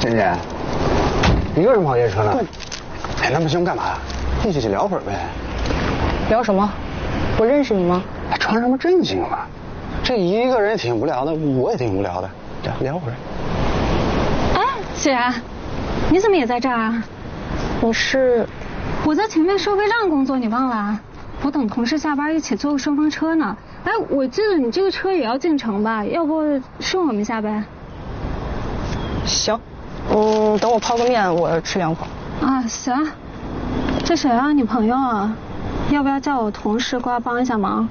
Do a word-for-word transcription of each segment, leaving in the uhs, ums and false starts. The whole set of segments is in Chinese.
欣姐，一个人跑夜车呢？哎，那不行，干嘛？一起去聊会儿呗。 聊什么？我认识你吗？ 哎，装什么正经嘛？这一个人挺无聊的，我也挺无聊的，聊聊会儿。 哎，雪然，你怎么也在这儿啊？ 你是？ 我在前面收费站工作，你忘了啊？我等同事下班一起坐个顺风车呢。哎，我记得你这个车也要进城吧？要不顺我们下呗？ 行，嗯，等我泡个面，我吃两口。 啊，行。这谁啊？你朋友啊？要不要叫我同事过来帮一下忙？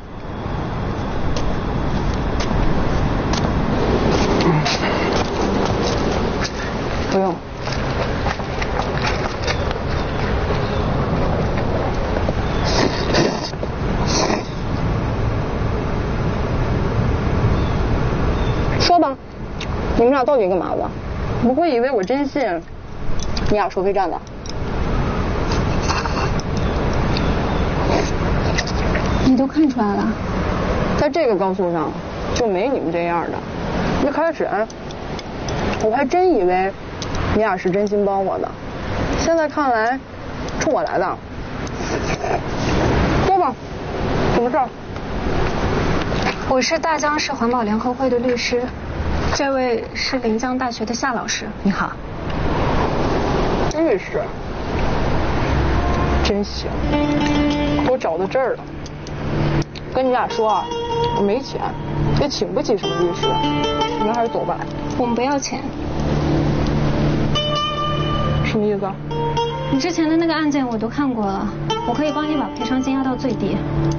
不用。说吧，你们俩到底干嘛的？不会以为我真信你俩收费站的？ 你都看出来了？ 在这个高速上就没你们这样的。一开始我还真以为你俩是真心帮我的，现在看来冲我来的。说吧，什么事儿？ 我是大江市环保联合会的律师，这位是临江大学的夏老师。 你好。 律师，真行，给我找到这儿了。跟你俩说啊，我没钱，也请不起什么律师，你们还是走吧。 我们不要钱。 什么意思啊？ 你之前的那个案件我都看过了，我可以帮你把赔偿金压到最低。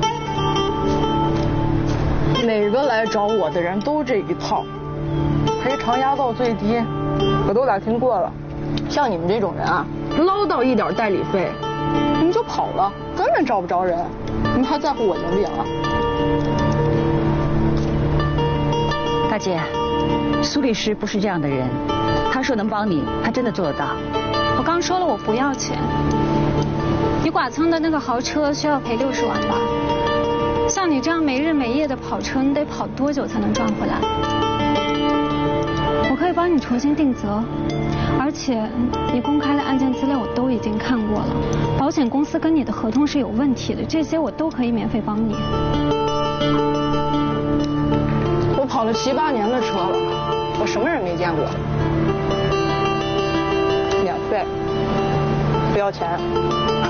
每个来找我的人都这一套，赔偿压到最低，我都打听过了。像你们这种人啊，捞到一点代理费，你们就跑了，根本找不着人。你们还在乎我盈利啊？ 大姐，苏律师不是这样的人，他说能帮你，他真的做得到。 我刚说了我不要钱。你剐蹭的那个豪车需要赔六十万吧？像你这样没日没夜的跑车，你得跑多久才能赚回来？我可以帮你重新定责，而且你公开的案件资料我都已经看过了，保险公司跟你的合同是有问题的，这些我都可以免费帮你。 我跑了七八年的车了，我什么人没见过？免费，不要钱。